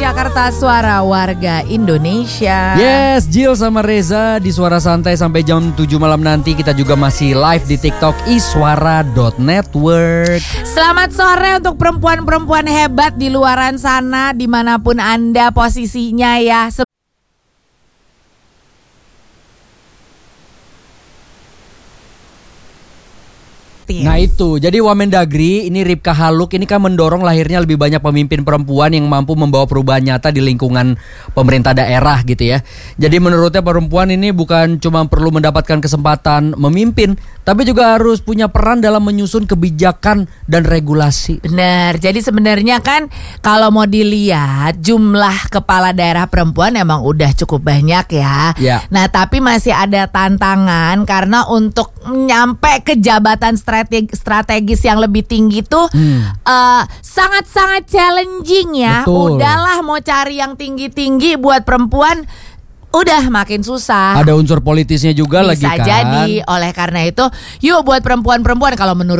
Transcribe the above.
Jakarta, Suara Warga Indonesia. Yes, Jill sama Reza di Suara Santai sampai jam 7 malam nanti. Kita juga masih live di TikTok iswara.network. Selamat sore untuk perempuan-perempuan hebat di luaran sana, dimanapun Anda posisinya ya. Nah itu, jadi Wamendagri ini Ripka Haluk ini kan mendorong lahirnya lebih banyak pemimpin perempuan yang mampu membawa perubahan nyata di lingkungan pemerintah daerah gitu ya. Jadi menurutnya perempuan ini bukan cuma perlu mendapatkan kesempatan memimpin, tapi juga harus punya peran dalam menyusun kebijakan dan regulasi. Benar, jadi sebenarnya kan kalau mau dilihat jumlah kepala daerah perempuan emang udah cukup banyak ya. Nah tapi masih ada tantangan karena untuk nyampe ke jabatan strategis yang lebih tinggi tuh sangat-sangat challenging ya. Betul. Udahlah mau cari yang tinggi-tinggi buat perempuan udah makin susah. Ada unsur politisnya juga lagi kan. Bisa jadi. Oleh karena itu, yuk buat perempuan-perempuan kalau menurut